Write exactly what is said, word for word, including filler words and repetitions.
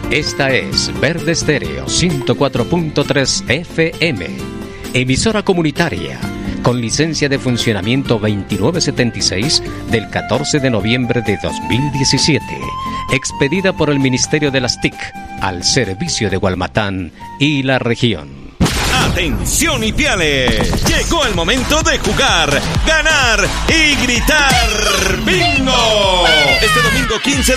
Esta es Verde Estéreo ciento cuatro punto tres F M, emisora comunitaria con licencia de funcionamiento veintinueve setenta y seis del catorce de noviembre de dos mil diecisiete, expedida por el Ministerio de las T I C al servicio de Gualmatán y la región. ¡Atención, Ipiales! Llegó el momento de jugar, ganar y gritar ¡bingo! Este domingo quince